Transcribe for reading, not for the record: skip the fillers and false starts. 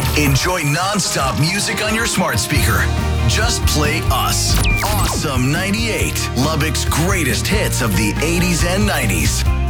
Enjoy non-stop music on your smart speaker. Just play us. Awesome 98, Lubbock's greatest hits of the 80s and 90s.